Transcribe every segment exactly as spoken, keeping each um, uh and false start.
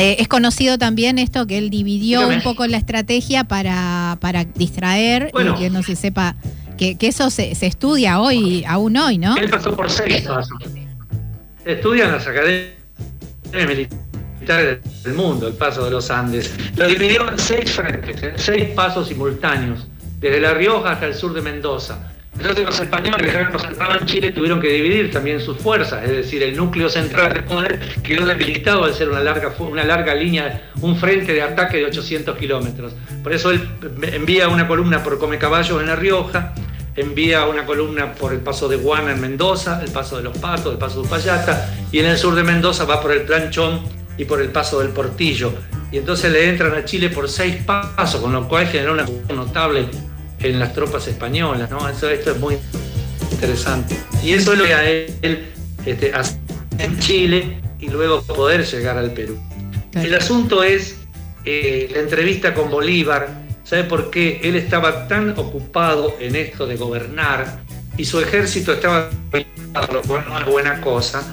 Eh, es conocido también esto que él dividió Dígame. un poco la estrategia para, para distraer, Bueno. y que no se sepa, que, que eso se, se estudia hoy, aún hoy, ¿no? Él pasó por seis pasos. Estudia en las academias militares del mundo, el paso de los Andes. Lo dividió en seis frentes, en seis pasos simultáneos, desde La Rioja hasta el sur de Mendoza. Entonces los españoles que habían concentrado en Chile tuvieron que dividir también sus fuerzas, es decir, el núcleo central del poder quedó debilitado al ser una larga, una larga línea, un frente de ataque de ochocientos kilómetros. Por eso él envía una columna por Comecaballos en La Rioja, envía una columna por el paso de Guana en Mendoza, el paso de los Patos, el paso de Uspallata, y en el sur de Mendoza va por el Planchón y por el paso del Portillo. Y entonces le entran a Chile por seis pasos, con lo cual generó una notable en las tropas españolas, ¿no? Eso, esto es muy interesante. Y eso es lo que a él este, hace en Chile y luego poder llegar al Perú. El asunto es eh, la entrevista con Bolívar. ¿Sabe por qué? Él estaba tan ocupado en esto de gobernar y su ejército estaba, lo cual no es buena cosa,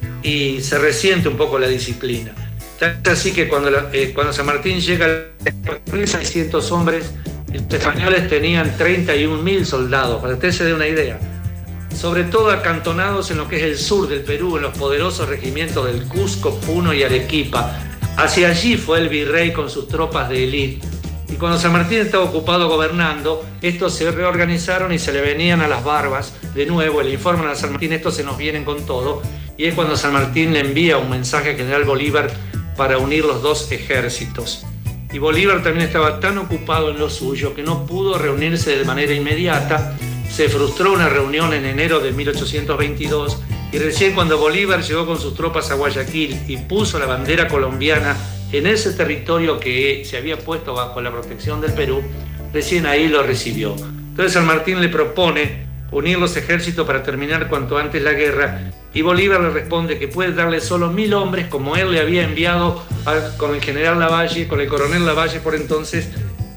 y se resiente un poco la disciplina. Tanto así que cuando, la, eh, cuando San Martín llega a mil seiscientos hombres, los españoles tenían treinta y un mil soldados, para que usted se dé una idea. Sobre todo acantonados en lo que es el sur del Perú, en los poderosos regimientos del Cusco, Puno y Arequipa. Hacia allí fue el virrey con sus tropas de élite. Y cuando San Martín estaba ocupado gobernando, estos se reorganizaron y se le venían a las barbas de nuevo, le informan a San Martín, estos se nos vienen con todo. Y es cuando San Martín le envía un mensaje al general Bolívar para unir los dos ejércitos. Y Bolívar también estaba tan ocupado en lo suyo que no pudo reunirse de manera inmediata. Se frustró una reunión en enero de mil ochocientos veintidós y recién cuando Bolívar llegó con sus tropas a Guayaquil y puso la bandera colombiana en ese territorio que se había puesto bajo la protección del Perú, recién ahí lo recibió. Entonces San Martín le propone unir los ejércitos para terminar cuanto antes la guerra, y Bolívar le responde que puede darle solo mil hombres, como él le había enviado a, con el general Lavalle, con el coronel Lavalle por entonces,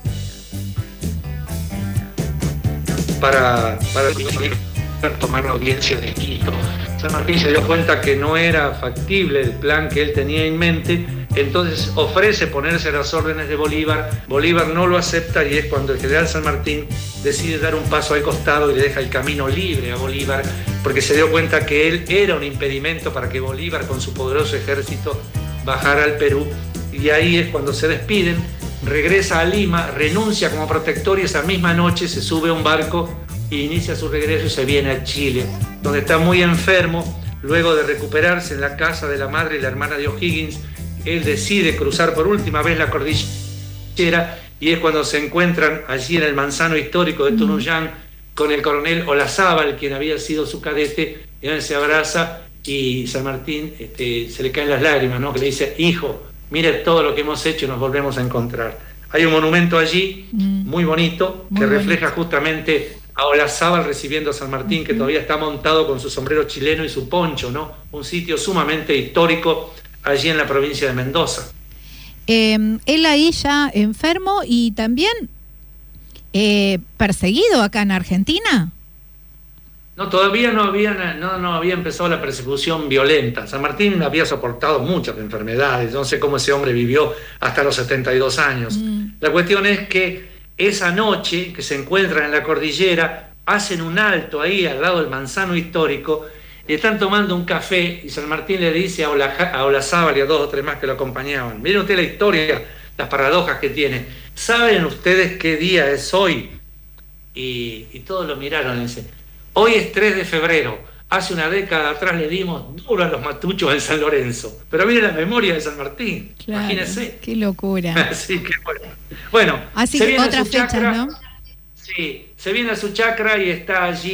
para, para tomar la audiencia de Quito. San Martín se dio cuenta que no era factible el plan que él tenía en mente, entonces ofrece ponerse a las órdenes de Bolívar. Bolívar no lo acepta y es cuando el general San Martín decide dar un paso al costado y le deja el camino libre a Bolívar, porque se dio cuenta que él era un impedimento para que Bolívar con su poderoso ejército bajara al Perú. Y ahí es cuando se despiden, regresa a Lima, renuncia como protector y esa misma noche se sube a un barco e inicia su regreso y se viene a Chile, donde está muy enfermo. Luego de recuperarse en la casa de la madre y la hermana de O'Higgins, él decide cruzar por última vez la cordillera y es cuando se encuentran allí en el manzano histórico de Tunuyán con el coronel Olazábal, quien había sido su cadete, y donde se abraza y San Martín este, se le caen las lágrimas, ¿no? Que le dice: hijo, mire todo lo que hemos hecho y nos volvemos a encontrar. Hay un monumento allí muy bonito que muy refleja bonito. Justamente a Olazábal recibiendo a San Martín, que todavía está montado con su sombrero chileno y su poncho, ¿no? Un sitio sumamente histórico allí en la provincia de Mendoza. Eh, él ahí ya enfermo y también eh, perseguido acá en Argentina. No, todavía no había, no, no había empezado la persecución violenta. San Martín había soportado muchas enfermedades, no sé cómo ese hombre vivió hasta los setenta y dos años. Mm. La cuestión es que esa noche que se encuentran en la cordillera, hacen un alto ahí al lado del manzano histórico, y están tomando un café y San Martín le dice a, Ola, a Olazábal y a dos o tres más que lo acompañaban: miren ustedes la historia, las paradojas que tiene. ¿Saben ustedes qué día es hoy? Y, y todos lo miraron y dicen: hoy es tres de febrero. Hace una década atrás le dimos duro a los matuchos en San Lorenzo. Pero miren la memoria de San Martín. Claro, imagínense. Qué locura. Así que bueno. Bueno, así se que viene otra a su fecha, chacra, ¿no? Sí, se viene a su chacra y está allí